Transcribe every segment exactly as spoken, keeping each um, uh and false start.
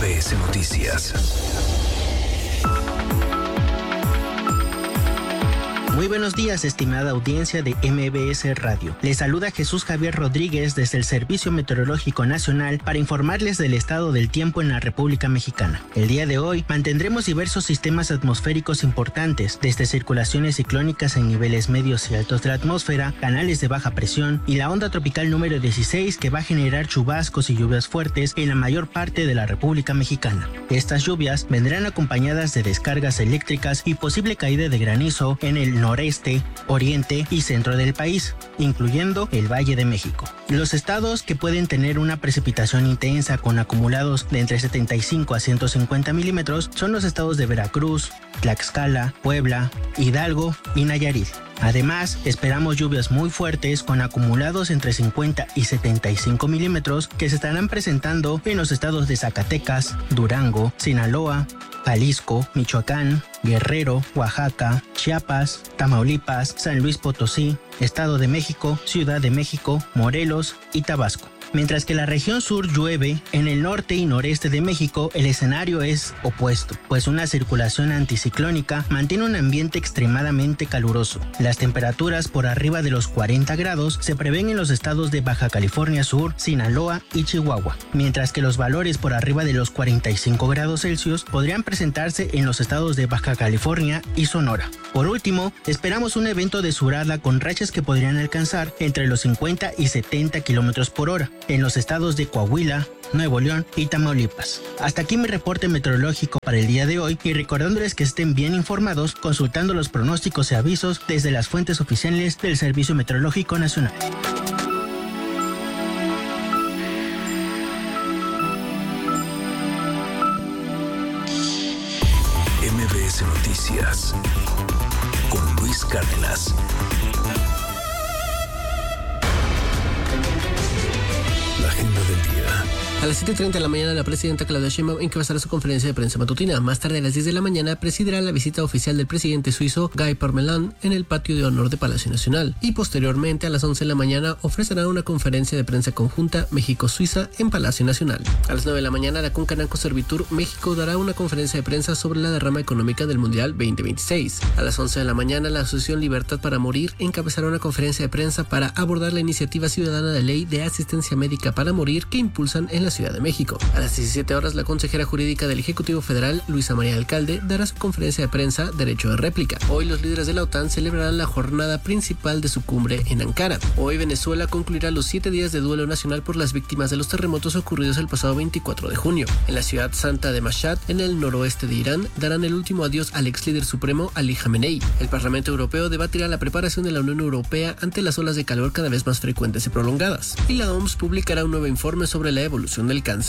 B S Noticias. Muy buenos días, estimada audiencia de M B S Radio. Les saluda Jesús Javier Rodríguez desde el Servicio Meteorológico Nacional para informarles del estado del tiempo en la República Mexicana. El día de hoy mantendremos diversos sistemas atmosféricos importantes, desde circulaciones ciclónicas en niveles medios y altos de la atmósfera, canales de baja presión y la onda tropical número dieciséis, que va a generar chubascos y lluvias fuertes en la mayor parte de la República Mexicana. Estas lluvias vendrán acompañadas de descargas eléctricas y posible caída de granizo en el noreste, oriente y centro del país, incluyendo el Valle de México. Los estados que pueden tener una precipitación intensa con acumulados de entre setenta y cinco a ciento cincuenta milímetros son los estados de Veracruz, Tlaxcala, Puebla, Hidalgo y Nayarit. Además, esperamos lluvias muy fuertes con acumulados entre cincuenta y setenta y cinco milímetros que se estarán presentando en los estados de Zacatecas, Durango, Sinaloa, Jalisco, Michoacán, Guerrero, Oaxaca, Chiapas, Tamaulipas, San Luis Potosí, Estado de México, Ciudad de México, Morelos y Tabasco. Mientras que la región sur llueve, en el norte y noreste de México el escenario es opuesto, pues una circulación anticiclónica mantiene un ambiente extremadamente caluroso. Las temperaturas por arriba de los cuarenta grados se prevén en los estados de Baja California Sur, Sinaloa y Chihuahua, mientras que los valores por arriba de los cuarenta y cinco grados Celsius podrían presentarse en los estados de Baja California y Sonora. Por último, esperamos un evento de surada con rachas que podrían alcanzar entre los cincuenta y setenta kilómetros por hora en los estados de Coahuila, Nuevo León y Tamaulipas. Hasta aquí mi reporte meteorológico para el día de hoy, y recordándoles que estén bien informados consultando los pronósticos y avisos desde las fuentes oficiales del Servicio Meteorológico Nacional. M B S Noticias con Luis Cárdenas. La agenda del día. A las siete treinta de la mañana, la presidenta Claudia Sheinbaum encabezará su conferencia de prensa matutina. Más tarde, a las diez de la mañana, presidirá la visita oficial del presidente suizo Guy Parmelin en el patio de honor de Palacio Nacional. Y posteriormente, a las once de la mañana, ofrecerá una conferencia de prensa conjunta México-Suiza en Palacio Nacional. A las nueve de la mañana, la Concanaco Servitur México dará una conferencia de prensa sobre la derrama económica del Mundial veinte veintiséis. A las once de la mañana, la Asociación Libertad para Morir encabezará una conferencia de prensa para abordar la iniciativa ciudadana de ley de asistencia médica para morir que impulsan en la Ciudad de México. A las diecisiete horas, la consejera jurídica del Ejecutivo Federal, Luisa María Alcalde, dará su conferencia de prensa Derecho de Réplica. Hoy los líderes de la OTAN celebrarán la jornada principal de su cumbre en Ankara. Hoy Venezuela concluirá los siete días de duelo nacional por las víctimas de los terremotos ocurridos el pasado veinticuatro de junio. En la ciudad santa de Mashhad, en el noroeste de Irán, darán el último adiós al ex líder supremo Ali Khamenei. El Parlamento Europeo debatirá la preparación de la Unión Europea ante las olas de calor cada vez más frecuentes y prolongadas. Y la O M S publicará un nuevo informe sobre la evolución del cáncer.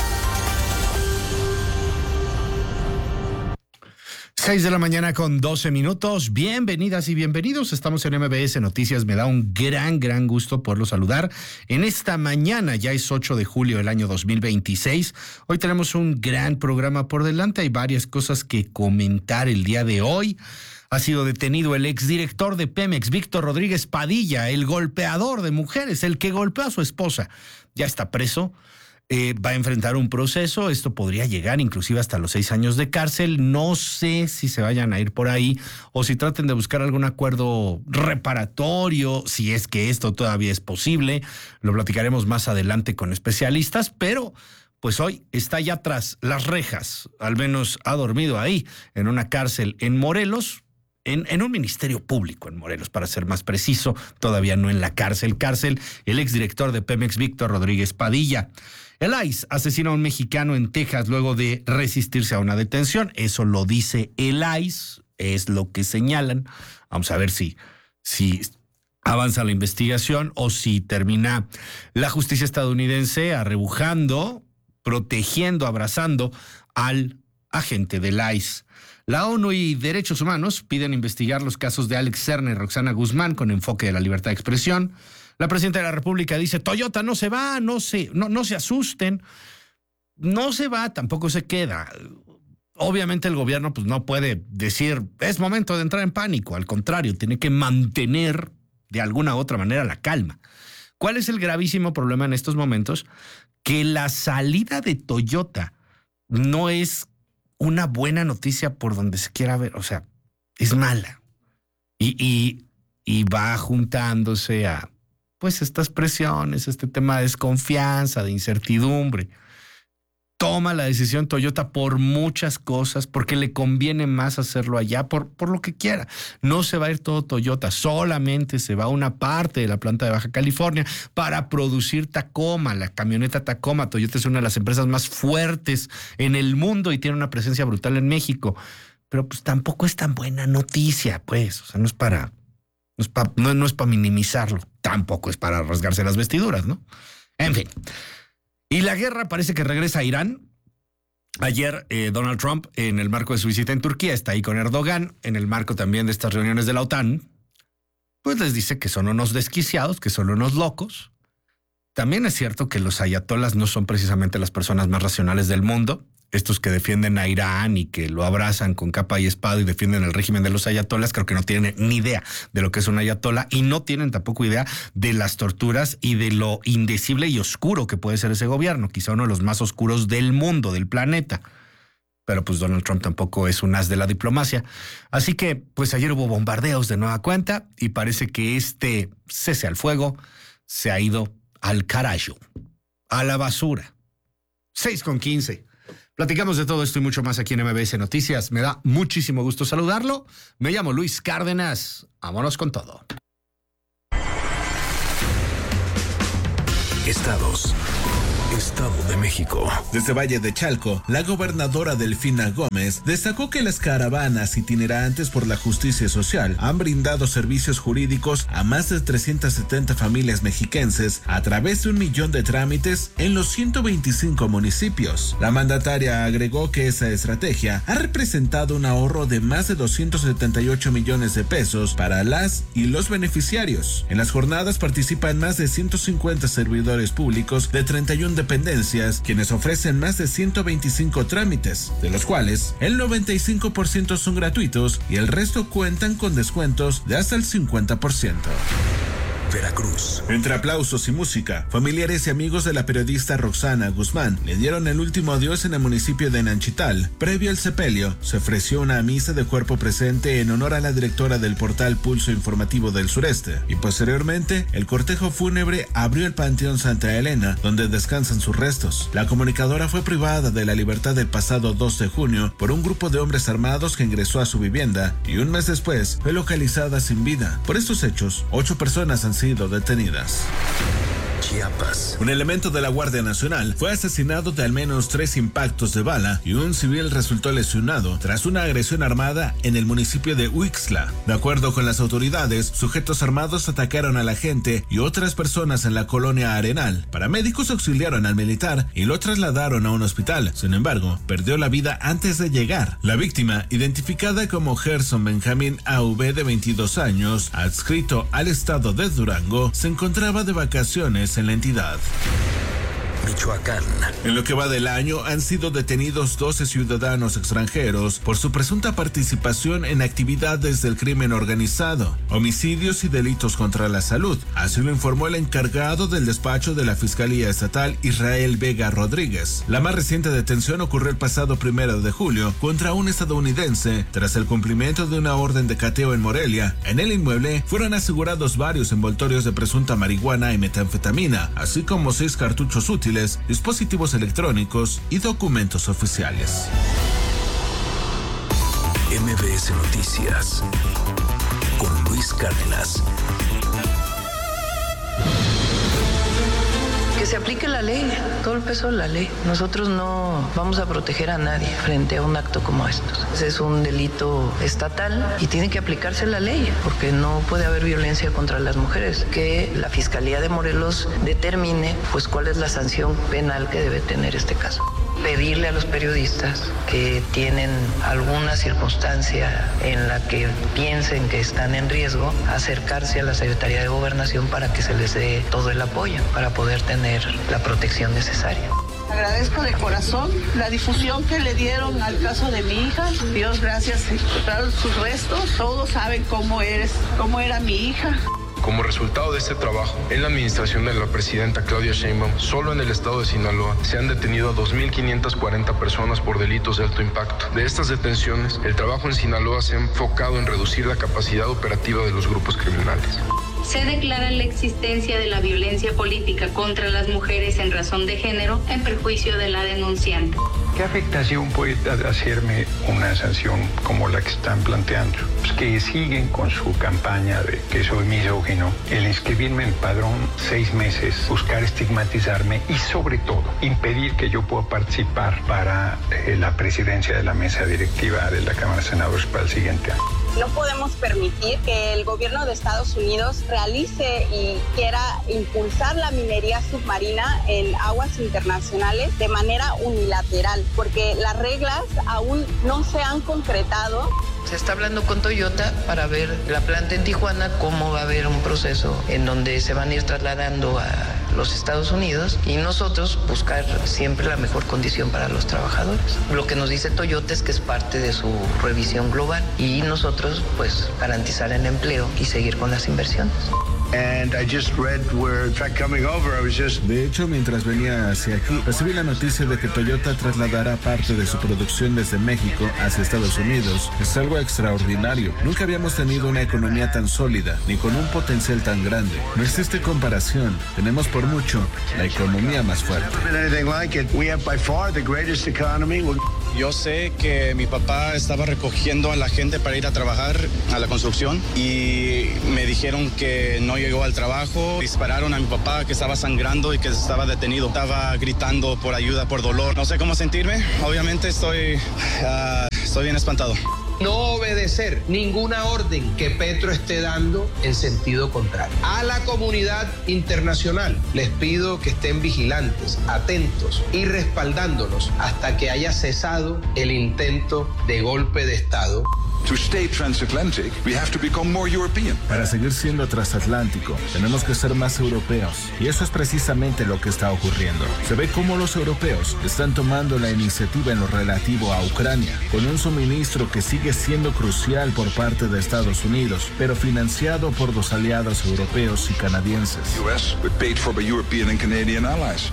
seis de la mañana con doce minutos. Bienvenidas y bienvenidos. Estamos en M B S Noticias. Me da un gran, gran gusto poderlos saludar. En esta mañana, ya es ocho de julio del año dos mil veintiséis. Hoy tenemos un gran programa por delante. Hay varias cosas que comentar el día de hoy. Ha sido detenido el exdirector de Pemex, Víctor Rodríguez Padilla, el golpeador de mujeres, el que golpeó a su esposa. Ya está preso. Eh, va a enfrentar un proceso. Esto podría llegar inclusive hasta los seis años de cárcel. No sé si se vayan a ir por ahí o si traten de buscar algún acuerdo reparatorio, si es que esto todavía es posible. Lo platicaremos más adelante con especialistas, pero pues hoy está ya tras las rejas, al menos ha dormido ahí, en una cárcel en Morelos. En, en un ministerio público en Morelos, para ser más preciso, todavía no en la cárcel. Cárcel, el exdirector de Pemex, Víctor Rodríguez Padilla. El I C E asesina a un mexicano en Texas luego de resistirse a una detención. Eso lo dice el I C E, es lo que señalan. Vamos a ver si, si avanza la investigación o si termina la justicia estadounidense arrebujando, protegiendo, abrazando al agente del I C E. La ONU y Derechos Humanos piden investigar los casos de Alex Serna y Roxana Guzmán con enfoque de la libertad de expresión. La presidenta de la República dice, Toyota no se va, no se, no, no se asusten. No se va, tampoco se queda. Obviamente el gobierno pues, no puede decir, es momento de entrar en pánico. Al contrario, tiene que mantener de alguna u otra manera la calma. ¿Cuál es el gravísimo problema en estos momentos? Que la salida de Toyota no es una buena noticia por donde se quiera ver, o sea, es mala. Y, y, y va juntándose a, pues, estas presiones, este tema de desconfianza, de incertidumbre. Toma la decisión Toyota por muchas cosas, porque le conviene más hacerlo allá, por, por lo que quiera. No se va a ir todo Toyota, solamente se va una parte de la planta de Baja California para producir Tacoma, la camioneta Tacoma. Toyota es una de las empresas más fuertes en el mundo y tiene una presencia brutal en México. Pero pues tampoco es tan buena noticia, pues. O sea, no es para, no es para, no, no es para minimizarlo. Tampoco es para rasgarse las vestiduras, ¿no? En fin. Y la guerra parece que regresa a Irán. Ayer eh, Donald Trump, en el marco de su visita en Turquía, está ahí con Erdogan, en el marco también de estas reuniones de la OTAN, pues les dice que son unos desquiciados, que son unos locos. También es cierto que los ayatolas no son precisamente las personas más racionales del mundo. Estos que defienden a Irán y que lo abrazan con capa y espada y defienden el régimen de los ayatolas, creo que no tienen ni idea de lo que es un ayatola y no tienen tampoco idea de las torturas y de lo indecible y oscuro que puede ser ese gobierno, quizá uno de los más oscuros del mundo, del planeta. Pero pues Donald Trump tampoco es un as de la diplomacia. Así que pues ayer hubo bombardeos de nueva cuenta y parece que este cese al fuego se ha ido al carajo, a la basura. seis con quince. Platicamos de todo esto y mucho más aquí en M B S Noticias. Me da muchísimo gusto saludarlo. Me llamo Luis Cárdenas. Vámonos con todo. Estados. Estado de México. Desde Valle de Chalco, la gobernadora Delfina Gómez destacó que las caravanas itinerantes por la justicia social han brindado servicios jurídicos a más de trescientas setenta familias mexiquenses a través de un millón de trámites en los ciento veinticinco municipios. La mandataria agregó que esa estrategia ha representado un ahorro de más de doscientos setenta y ocho millones de pesos para las y los beneficiarios. En las jornadas participan más de ciento cincuenta servidores públicos de treinta y una dependencias, quienes ofrecen más de ciento veinticinco trámites, de los cuales el noventa y cinco por ciento son gratuitos y el resto cuentan con descuentos de hasta el cincuenta por ciento. Veracruz. Entre aplausos y música, familiares y amigos de la periodista Roxana Guzmán le dieron el último adiós en el municipio de Nanchital. Previo al sepelio, se ofreció una misa de cuerpo presente en honor a la directora del portal Pulso Informativo del Sureste, y posteriormente, el cortejo fúnebre abrió el Panteón Santa Elena, donde descansan sus restos. La comunicadora fue privada de la libertad el pasado dos de junio por un grupo de hombres armados que ingresó a su vivienda, y un mes después fue localizada sin vida. Por estos hechos, ocho personas han sido detenidas. Chiapas. Un elemento de la Guardia Nacional fue asesinado de al menos tres impactos de bala y un civil resultó lesionado tras una agresión armada en el municipio de Huixla. De acuerdo con las autoridades, sujetos armados atacaron a la gente y otras personas en la colonia Arenal. Paramédicos auxiliaron al militar y lo trasladaron a un hospital. Sin embargo, perdió la vida antes de llegar. La víctima, identificada como Gerson Benjamín A V de veintidós años, adscrito al estado de Durango, se encontraba de vacaciones en la entidad. Michoacán. En lo que va del año han sido detenidos doce ciudadanos extranjeros por su presunta participación en actividades del crimen organizado, homicidios y delitos contra la salud. Así lo informó el encargado del despacho de la Fiscalía Estatal, Israel Vega Rodríguez. La más reciente detención ocurrió el pasado primero de julio contra un estadounidense tras el cumplimiento de una orden de cateo en Morelia. En el inmueble fueron asegurados varios envoltorios de presunta marihuana y metanfetamina, así como seis cartuchos útiles, dispositivos electrónicos y documentos oficiales. M B S Noticias con Luis Cárdenas. Que se aplique la ley, todo el peso de la ley. Nosotros no vamos a proteger a nadie frente a un acto como estos. Ese es un delito estatal y tiene que aplicarse la ley, porque no puede haber violencia contra las mujeres. Que la Fiscalía de Morelos determine pues cuál es la sanción penal que debe tener este caso. Pedirle a los periodistas que tienen alguna circunstancia en la que piensen que están en riesgo, acercarse a la Secretaría de Gobernación para que se les dé todo el apoyo para poder tener la protección necesaria. Agradezco de corazón la difusión que le dieron al caso de mi hija. Dios gracias, encontraron sus restos. Todos saben cómo eres, cómo era mi hija. Como resultado de este trabajo, en la administración de la presidenta Claudia Sheinbaum, solo en el estado de Sinaloa se han detenido a dos mil quinientas cuarenta personas por delitos de alto impacto. De estas detenciones, el trabajo en Sinaloa se ha enfocado en reducir la capacidad operativa de los grupos criminales. Se declara la existencia de la violencia política contra las mujeres en razón de género en perjuicio de la denunciante. ¿Qué afectación puede hacerme una sanción como la que están planteando? Pues que siguen con su campaña de que soy misógino, el inscribirme en el padrón seis meses, buscar estigmatizarme y sobre todo impedir que yo pueda participar para eh, la presidencia de la mesa directiva de la Cámara de Senadores para el siguiente año. No podemos permitir que el gobierno de Estados Unidos realice y quiera impulsar la minería submarina en aguas internacionales de manera unilateral, porque las reglas aún no se han concretado. Se está hablando con Toyota para ver la planta en Tijuana, cómo va a haber un proceso en donde se van a ir trasladando a los Estados Unidos y nosotros buscar siempre la mejor condición para los trabajadores. Lo que nos dice Toyota es que es parte de su revisión global y nosotros pues garantizar el empleo y seguir con las inversiones. And I just read where, in fact, coming over, I was just... De hecho, mientras venía hacia aquí, recibí la noticia de que Toyota trasladará parte de su producción desde México hacia Estados Unidos. Es algo extraordinario. Nunca habíamos tenido una economía tan sólida, ni con un potencial tan grande. No existe comparación. Tenemos por mucho la economía más fuerte. Yo sé que mi papá estaba recogiendo a la gente para ir a trabajar a la construcción y me dijeron que no llegó al trabajo. Dispararon a mi papá que estaba sangrando y que estaba detenido. Estaba gritando por ayuda, por dolor. No sé cómo sentirme. Obviamente estoy, uh, estoy bien espantado. No obedecer ninguna orden que Petro esté dando en sentido contrario. A la comunidad internacional les pido que estén vigilantes, atentos y respaldándonos hasta que haya cesado el intento de golpe de Estado. To stay transatlantic, we have to become more European. Para seguir siendo transatlántico, tenemos que ser más europeos. Y eso es precisamente lo que está ocurriendo. Se ve cómo los europeos están tomando la iniciativa en lo relativo a Ucrania, con un suministro que sigue siendo crucial por parte de Estados Unidos, pero financiado por los aliados europeos y canadienses. U S, but paid for by European and Canadian allies.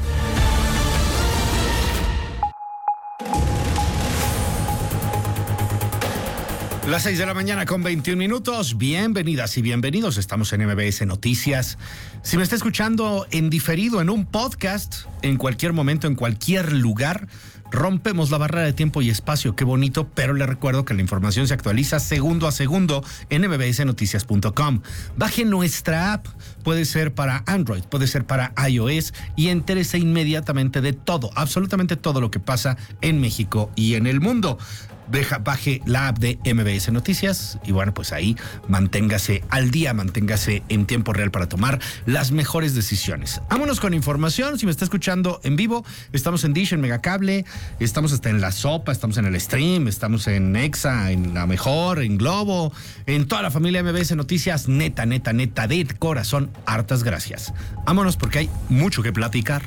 Las seis de la mañana con veintiún minutos. Bienvenidas y bienvenidos. Estamos en M B S Noticias. Si me está escuchando en diferido, en un podcast, en cualquier momento, en cualquier lugar, rompemos la barrera de tiempo y espacio. Qué bonito, pero le recuerdo que la información se actualiza segundo a segundo en m b s noticias punto com. Baje nuestra app. Puede ser para Android, puede ser para iOS y entérese inmediatamente de todo, absolutamente todo lo que pasa en México y en el mundo. Deja, baje la app de M B S Noticias y bueno, pues ahí manténgase al día, manténgase en tiempo real para tomar las mejores decisiones. Vámonos con información. Si me está escuchando en vivo, estamos en Dish, en Megacable, estamos hasta en La Sopa, estamos en el Stream, estamos en Exa, en La Mejor, en Globo, en toda la familia M B S Noticias. Neta, neta, neta, de corazón, hartas gracias. Vámonos porque hay mucho que platicar.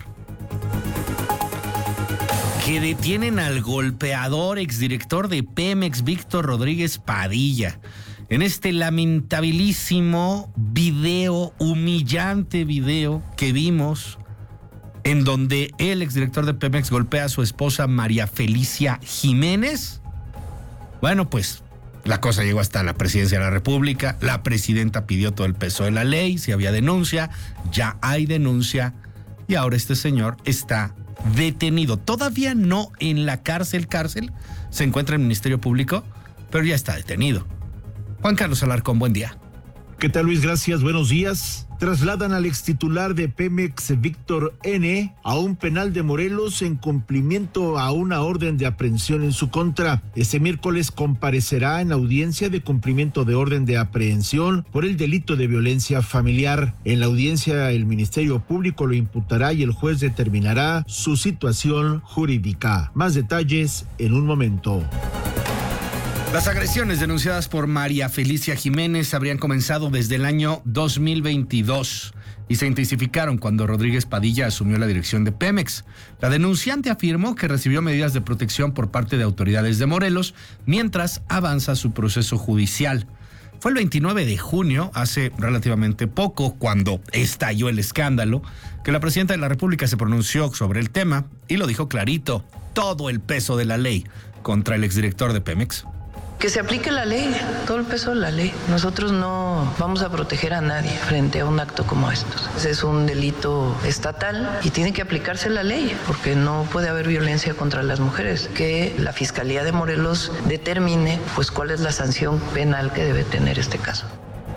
Que detienen al golpeador exdirector de Pemex, Víctor Rodríguez Padilla. En este lamentabilísimo video, humillante video que vimos, en donde el exdirector de Pemex golpea a su esposa María Felicia Jiménez. Bueno, pues la cosa llegó hasta la presidencia de la República. La presidenta pidió todo el peso de la ley. Si había denuncia, ya hay denuncia. Y ahora este señor está detenido. Todavía no en la cárcel, cárcel. Se encuentra en el Ministerio Público, pero ya está detenido. Juan Carlos Alarcón, buen día. ¿Qué tal, Luis? Gracias, buenos días. Trasladan al extitular de Pemex, Víctor N., a un penal de Morelos en cumplimiento a una orden de aprehensión en su contra. Este miércoles comparecerá en audiencia de cumplimiento de orden de aprehensión por el delito de violencia familiar. En la audiencia, el Ministerio Público lo imputará y el juez determinará su situación jurídica. Más detalles en un momento. Las agresiones denunciadas por María Felicia Jiménez habrían comenzado desde el año dos mil veintidós y se intensificaron cuando Rodríguez Padilla asumió la dirección de Pemex. La denunciante afirmó que recibió medidas de protección por parte de autoridades de Morelos mientras avanza su proceso judicial. Fue el veintinueve de junio, hace relativamente poco, cuando estalló el escándalo, que la presidenta de la República se pronunció sobre el tema y lo dijo clarito: todo el peso de la ley contra el exdirector de Pemex. Que se aplique la ley, todo el peso de la ley. Nosotros no vamos a proteger a nadie frente a un acto como estos. Ese es un delito estatal y tiene que aplicarse la ley, porque no puede haber violencia contra las mujeres. Que la Fiscalía de Morelos determine pues cuál es la sanción penal que debe tener este caso.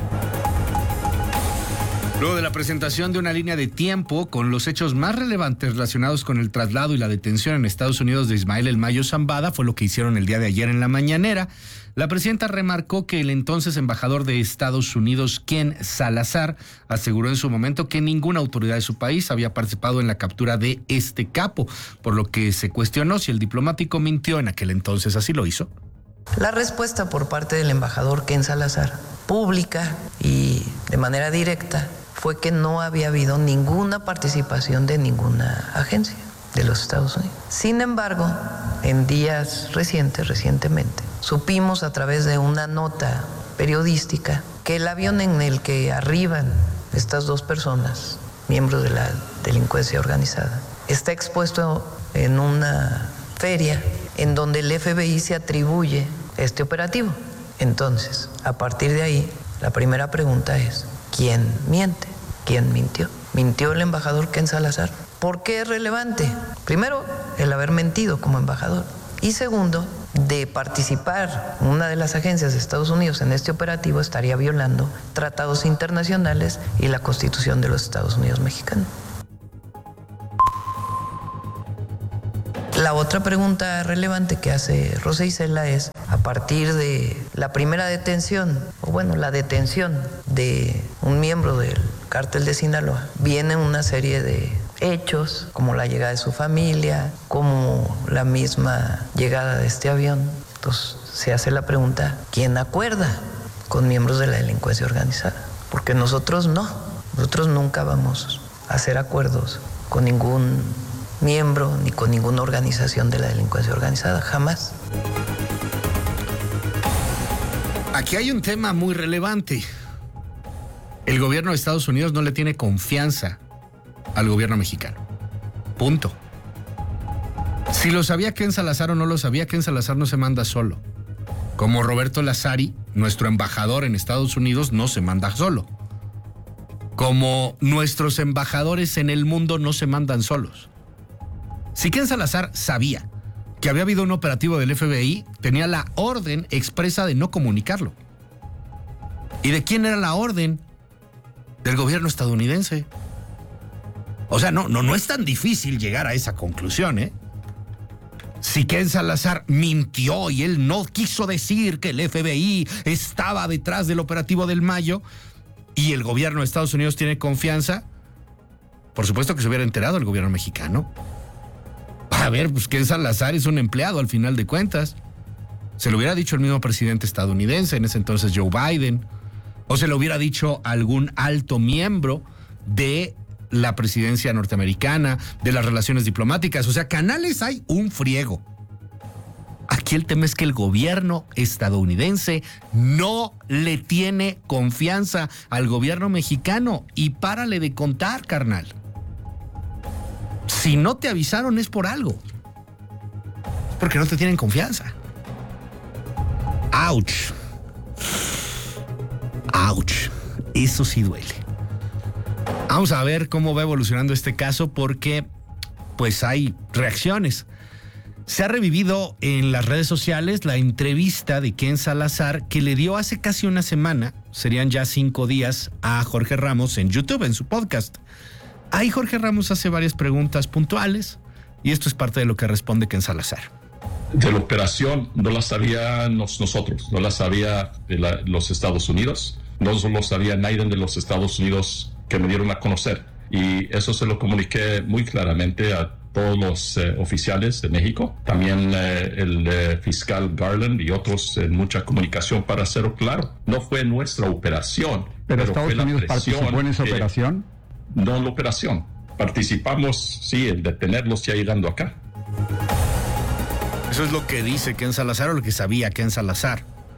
Luego de la presentación de una línea de tiempo con los hechos más relevantes relacionados con el traslado y la detención en Estados Unidos de Ismael El Mayo Zambada, fue lo que hicieron el día de ayer en la mañanera, la presidenta remarcó que el entonces embajador de Estados Unidos, Ken Salazar, aseguró en su momento que ninguna autoridad de su país había participado en la captura de este capo, por lo que se cuestionó si el diplomático mintió en aquel entonces. ¿Así lo hizo? La respuesta por parte del embajador Ken Salazar, pública y de manera directa, fue que no había habido ninguna participación de ninguna agencia de los Estados Unidos. Sin embargo, en días recientes, recientemente, supimos a través de una nota periodística que el avión en el que arriban estas dos personas, miembros de la delincuencia organizada, está expuesto en una feria en donde el F B I se atribuye este operativo. Entonces, a partir de ahí, la primera pregunta es: ¿quién miente? ¿Quién mintió? ¿Mintió el embajador Ken Salazar? ¿Por qué es relevante? Primero, el haber mentido como embajador. Y segundo, de participar una de las agencias de Estados Unidos en este operativo estaría violando tratados internacionales y la Constitución de los Estados Unidos mexicanos. La otra pregunta relevante que hace Rosa Isela es: a partir de la primera detención, o bueno, la detención de un miembro del cártel de Sinaloa, viene una serie de hechos, como la llegada de su familia, como la misma llegada de este avión. Entonces se hace la pregunta: ¿quién acuerda con miembros de la delincuencia organizada? Porque nosotros no, nosotros nunca vamos a hacer acuerdos con ningún miembro ni con ninguna organización de la delincuencia organizada, jamás. Aquí hay un tema muy relevante. El gobierno de Estados Unidos no le tiene confianza al gobierno mexicano. Punto. Si lo sabía Ken Salazar o no lo sabía, Ken Salazar no se manda solo. Como Roberto Lazari, nuestro embajador en Estados Unidos, no se manda solo. Como nuestros embajadores en el mundo no se mandan solos. Si Ken Salazar sabía que había habido un operativo del F B I, tenía la orden expresa de no comunicarlo. ¿Y de quién era la orden? Del gobierno estadounidense. O sea, no, no, no es tan difícil llegar a esa conclusión, ¿eh? Si Ken Salazar mintió y él no quiso decir que el F B I estaba detrás del operativo del Mayo y el gobierno de Estados Unidos tiene confianza, por supuesto que se hubiera enterado el gobierno mexicano. A ver, pues Ken Salazar es un empleado al final de cuentas. Se lo hubiera dicho el mismo presidente estadounidense, en ese entonces Joe Biden, o se lo hubiera dicho algún alto miembro de la presidencia norteamericana, de las relaciones diplomáticas. O sea, canales hay un friego. Aquí el tema es que el gobierno estadounidense no le tiene confianza al gobierno mexicano. Y párale de contar, carnal. Si no te avisaron es por algo. Es porque no te tienen confianza. ¡Auch! ¡Auch! Eso sí duele. Vamos a ver cómo va evolucionando este caso porque pues hay reacciones. Se ha revivido en las redes sociales la entrevista de Ken Salazar que le dio hace casi una semana, serían ya cinco días, a Jorge Ramos en YouTube, en su podcast. Ahí Jorge Ramos hace varias preguntas puntuales y esto es parte de lo que responde Ken Salazar. De la operación no la sabíamos nosotros, no la sabía de la, los Estados Unidos, no lo sabía nadie de los Estados Unidos que me dieron a conocer. Y eso se lo comuniqué muy claramente a todos los eh, oficiales de México, también eh, el eh, fiscal Garland y otros en eh, mucha comunicación para hacerlo claro. No fue nuestra operación. ¿Pero, pero Estados Unidos participó en esa que, operación? No en la operación. Participamos, sí, en detenerlos ya llegando acá. Eso es lo que dice Ken Salazar o lo que sabía Ken Salazar.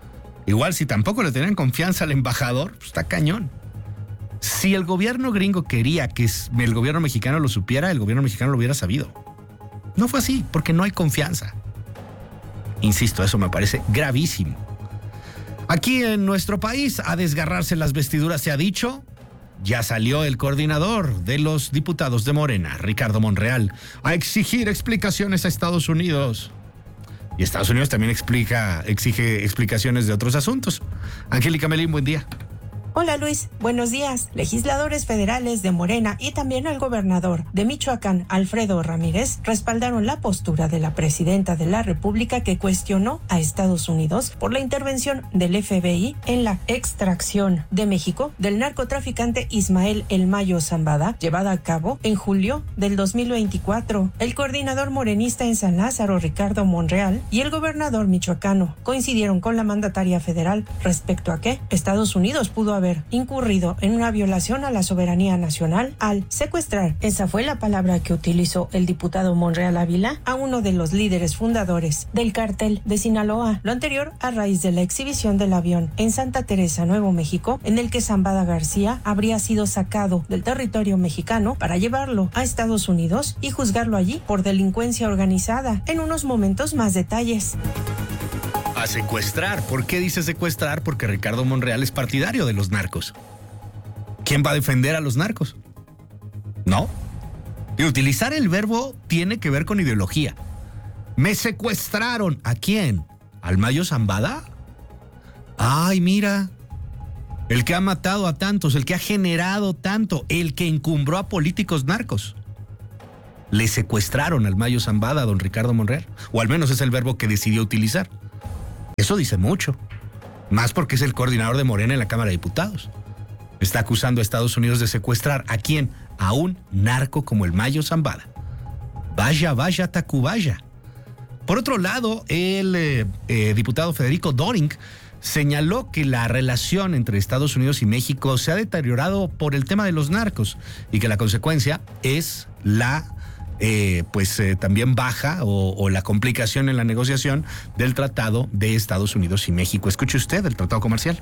Igual si tampoco le tenían confianza al embajador, pues está cañón. Si el gobierno gringo quería que el gobierno mexicano lo supiera, el gobierno mexicano lo hubiera sabido. No fue así, porque no hay confianza. Insisto, eso me parece gravísimo. Aquí en nuestro país, a desgarrarse las vestiduras se ha dicho, ya salió el coordinador de los diputados de Morena, Ricardo Monreal, a exigir explicaciones a Estados Unidos. Y Estados Unidos también explica, exige explicaciones de otros asuntos. Angélica Melín, buen día. Hola Luis, buenos días. Legisladores federales de Morena y también el gobernador de Michoacán, Alfredo Ramírez, respaldaron la postura de la presidenta de la República que cuestionó a Estados Unidos por la intervención del F B I en la extracción de México del narcotraficante Ismael El Mayo Zambada, llevada a cabo en julio del dos mil veinticuatro. El coordinador morenista en San Lázaro, Ricardo Monreal, y el gobernador michoacano coincidieron con la mandataria federal respecto a que Estados Unidos pudo haber incurrido en una violación a la soberanía nacional al secuestrar, esa fue la palabra que utilizó el diputado Monreal Ávila, a uno de los líderes fundadores del cártel de Sinaloa. Lo anterior a raíz de la exhibición del avión en Santa Teresa, Nuevo México, en el que Zambada García habría sido sacado del territorio mexicano para llevarlo a Estados Unidos y juzgarlo allí por delincuencia organizada. En unos momentos más detalles. A secuestrar. ¿Por qué dice secuestrar? Porque Ricardo Monreal es partidario de los narcos. ¿Quién va a defender a los narcos? ¿No? Y utilizar el verbo tiene que ver con ideología. Me secuestraron. ¿A quién? ¿Al Mayo Zambada? Ay, mira. El que ha matado a tantos, el que ha generado tanto, el que encumbró a políticos narcos. Le secuestraron al Mayo Zambada a don Ricardo Monreal. O al menos es el verbo que decidió utilizar. Eso dice mucho, más porque es el coordinador de Morena en la Cámara de Diputados. Está acusando a Estados Unidos de secuestrar ¿a quién? A un narco como el Mayo Zambada. Vaya, vaya, Tacubaya. Por otro lado, el eh, eh, diputado Federico Doring señaló que la relación entre Estados Unidos y México se ha deteriorado por el tema de los narcos y que la consecuencia es la Eh, pues eh, también baja o, o la complicación en la negociación del tratado de Estados Unidos y México. Escuche usted el tratado comercial.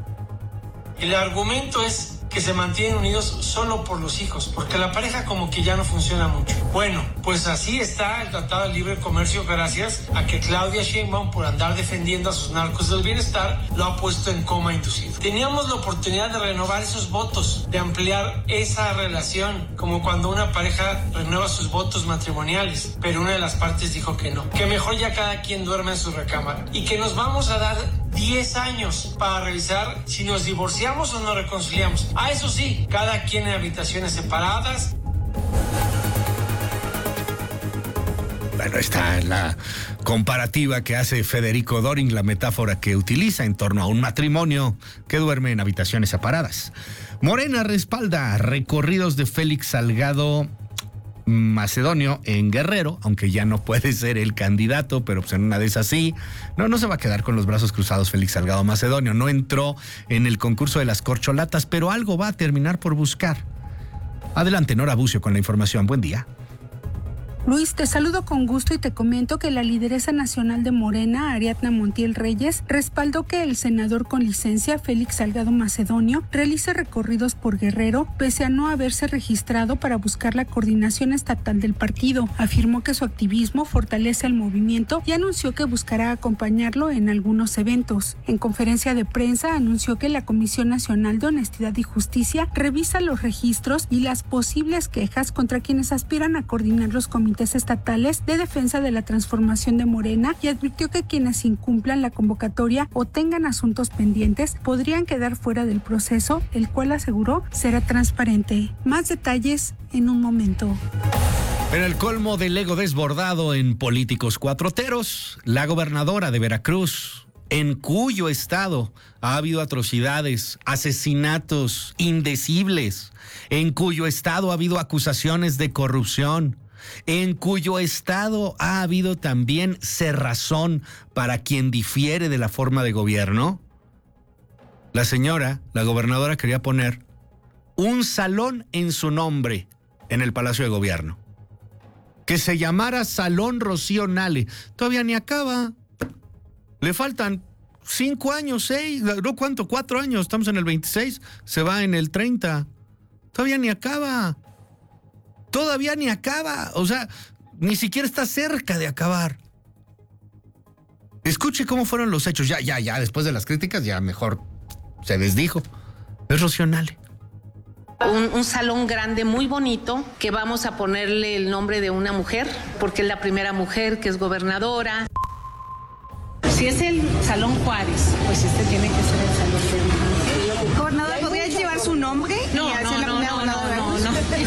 El argumento es que se mantienen unidos solo por los hijos, porque la pareja como que ya no funciona mucho. Bueno, pues así está el Tratado de Libre Comercio gracias a que Claudia Sheinbaum, por andar defendiendo a sus narcos del bienestar, lo ha puesto en coma inducido. Teníamos la oportunidad de renovar esos votos, de ampliar esa relación, como cuando una pareja renueva sus votos matrimoniales, pero una de las partes dijo que no, que mejor ya cada quien duerma en su recámara y que nos vamos a dar diez años para revisar si nos divorciamos o nos reconciliamos. Ah, eso sí, cada quien en habitaciones separadas. Bueno, está la comparativa que hace Federico Doring, la metáfora que utiliza en torno a un matrimonio que duerme en habitaciones separadas. Morena respalda recorridos de Félix Salgado Macedonio en Guerrero, aunque ya no puede ser el candidato, pero pues en una de esas sí. No, no se va a quedar con los brazos cruzados Félix Salgado Macedonio. No entró en el concurso de las corcholatas, pero algo va a terminar por buscar. Adelante, Nora Bucio con la información. Buen día. Luis, te saludo con gusto y te comento que la lideresa nacional de Morena, Ariadna Montiel Reyes, respaldó que el senador con licencia, Félix Salgado Macedonio, realice recorridos por Guerrero, pese a no haberse registrado para buscar la coordinación estatal del partido. Afirmó que su activismo fortalece al movimiento y anunció que buscará acompañarlo en algunos eventos. En conferencia de prensa anunció que la Comisión Nacional de Honestidad y Justicia revisa los registros y las posibles quejas contra quienes aspiran a coordinar los comités estatales de defensa de la transformación de Morena y advirtió que quienes incumplan la convocatoria o tengan asuntos pendientes podrían quedar fuera del proceso, el cual aseguró será transparente. Más detalles en un momento. En el colmo del ego desbordado en políticos cuatroteros, la gobernadora de Veracruz, en cuyo estado ha habido atrocidades, asesinatos indecibles, en cuyo estado ha habido acusaciones de corrupción, en cuyo estado ha habido también cerrazón para quien difiere de la forma de gobierno. La señora, la gobernadora, quería poner un salón en su nombre en el Palacio de Gobierno, que se llamara Salón Rocío Nale. Todavía ni acaba. Le faltan cinco años, seis, no cuánto, cuatro años, estamos en el veintiséis, se va en el treinta. Todavía ni acaba. Todavía ni acaba. O sea, ni siquiera está cerca de acabar. Escuche cómo fueron los hechos. Ya, ya, ya, después de las críticas, ya mejor se desdijo. Es Rocío Nale. Un, un salón grande, muy bonito, que vamos a ponerle el nombre de una mujer, porque es la primera mujer que es gobernadora. Si es el Salón Juárez, pues este tiene que ser el Salón Juárez. Gobernador, ¿podría llevar su nombre? No, no, no, no, no, no, no, no,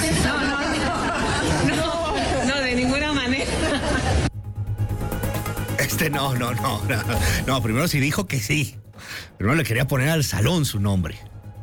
no, no, de ninguna manera. Este no, no, no, no, no, primero sí dijo que sí. Primero le quería poner al salón su nombre.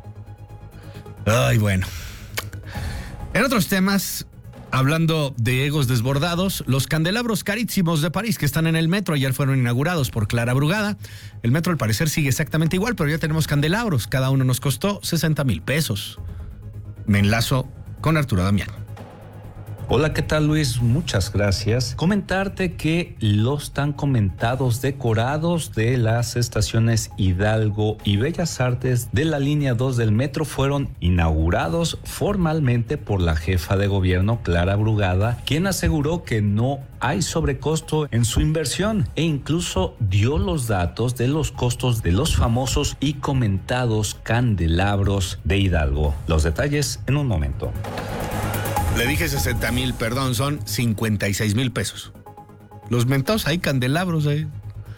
Ay, bueno. En otros temas, hablando de egos desbordados, los candelabros carísimos de París que están en el metro ayer fueron inaugurados por Clara Brugada. El metro al parecer sigue exactamente igual, pero ya tenemos candelabros. Cada uno nos costó sesenta mil pesos. Me enlazo con Arturo Damián. Hola, ¿qué tal, Luis? Muchas gracias. Comentarte que los tan comentados decorados de las estaciones Hidalgo y Bellas Artes de la línea dos del metro fueron inaugurados formalmente por la jefa de gobierno, Clara Brugada, quien aseguró que no hay sobrecosto en su inversión e incluso dio los datos de los costos de los famosos y comentados candelabros de Hidalgo. Los detalles en un momento. Le dije sesenta mil, perdón, son cincuenta y seis mil pesos. Los mentados ahí, candelabros ahí.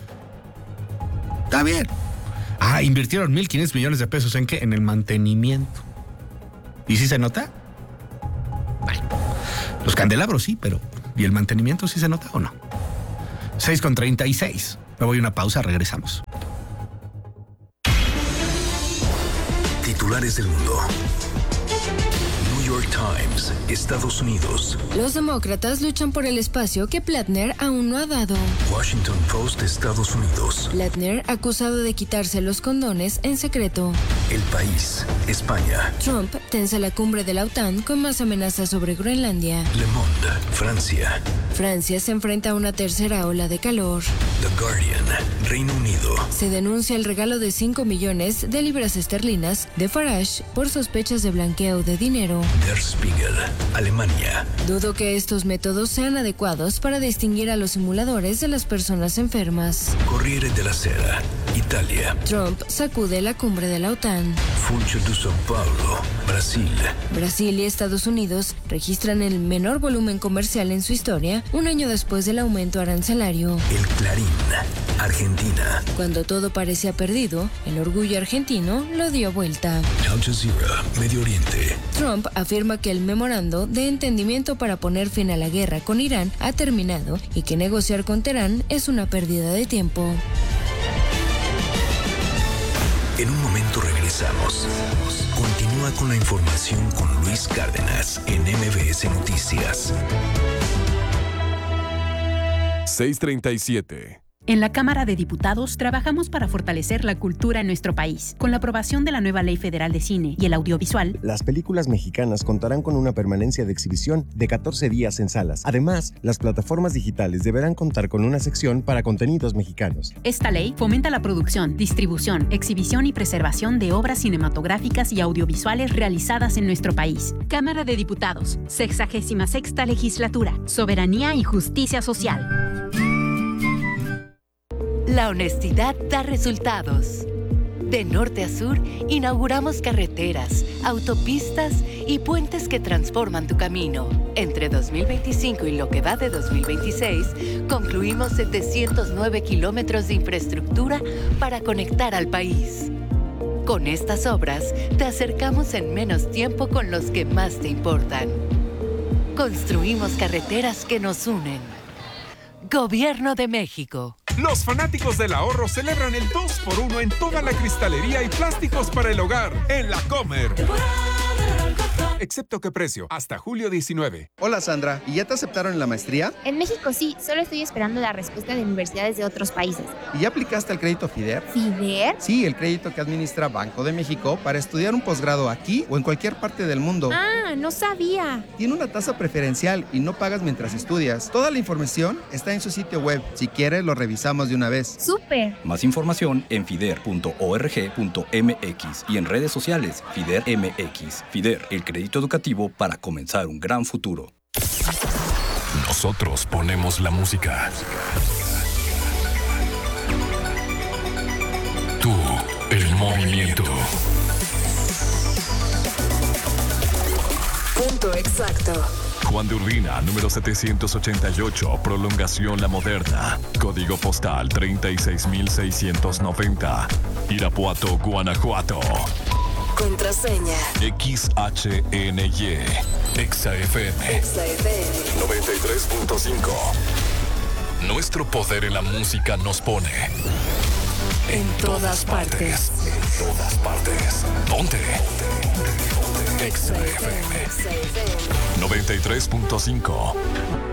Está bien. Ah, invirtieron mil quinientos millones de pesos ¿en qué? En el mantenimiento. ¿Y sí se nota? Bueno, los candelabros sí, pero ¿y el mantenimiento sí se nota o no? seis con treinta y seis. Me voy a una pausa, regresamos. Titulares del mundo. New York Times, Estados Unidos. Los demócratas luchan por el espacio que Platner aún no ha dado. Washington Post, Estados Unidos. Platner acusado de quitarse los condones en secreto. El País, España. Trump tensa la cumbre de la OTAN con más amenazas sobre Groenlandia. Le Monde, Francia. Francia se enfrenta a una tercera ola de calor. The Guardian, Reino Unido. Se denuncia el regalo de cinco millones de libras esterlinas de Farage por sospechas de blanqueo de dinero. Der Spiegel, Alemania. Dudo que estos métodos sean adecuados para distinguir a los simuladores de las personas enfermas. Corriere della Sera, Italia. Trump sacude la cumbre de la OTAN. Funcho de São Paulo, Brasil. Brasil y Estados Unidos registran el menor volumen comercial en su historia un año después del aumento arancelario. El Clarín, Argentina. Cuando todo parecía perdido, el orgullo argentino lo dio vuelta. Al Jazeera, Medio Oriente. Trump afirma que el memorando de entendimiento para poner fin a la guerra con Irán ha terminado y que negociar con Teherán es una pérdida de tiempo. En un momento regresamos. Continúa con la información con Luis Cárdenas en M B S Noticias. seis treinta y siete. En la Cámara de Diputados trabajamos para fortalecer la cultura en nuestro país. Con la aprobación de la nueva Ley Federal de Cine y el Audiovisual, las películas mexicanas contarán con una permanencia de exhibición de catorce días en salas. Además, las plataformas digitales deberán contar con una sección para contenidos mexicanos. Esta ley fomenta la producción, distribución, exhibición y preservación de obras cinematográficas y audiovisuales realizadas en nuestro país. Cámara de Diputados, sexagésima sexta Legislatura, Soberanía y Justicia Social. La honestidad da resultados. De norte a sur, inauguramos carreteras, autopistas y puentes que transforman tu camino. Entre dos mil veinticinco y lo que va de dos mil veintiséis, concluimos setecientos nueve kilómetros de infraestructura para conectar al país. Con estas obras, te acercamos en menos tiempo con los que más te importan. Construimos carreteras que nos unen. Gobierno de México. Los fanáticos del ahorro celebran el dos por uno en toda la cristalería y plásticos para el hogar en La Comer. excepto qué precio, hasta julio diecinueve. Hola Sandra, ¿y ya te aceptaron en la maestría? En México sí, solo estoy esperando la respuesta de universidades de otros países. ¿Y ya aplicaste el crédito FIDER? ¿FIDER? Sí, el crédito que administra Banco de México para estudiar un posgrado aquí o en cualquier parte del mundo. Ah, no sabía. Tiene una tasa preferencial y no pagas mientras estudias. Toda la información está en su sitio web. Si quieres, lo revisamos de una vez. ¡Súper! Más información en fider punto org punto m x y en redes sociales FIDER M X. FIDER, el crédito educativo para comenzar un gran futuro. Nosotros ponemos la música. Tú, el movimiento. Punto exacto. Juan de Urbina, número setecientos ochenta y ocho, Prolongación La Moderna. Código postal treinta y seis mil seiscientos noventa. Irapuato, Guanajuato. Contraseña. X H N Y. Exa F M. Exa F M. noventa y tres punto cinco. Nuestro poder en la música nos pone en todas partes. En todas partes. ¿Dónde? Exa F M. noventa y tres punto cinco.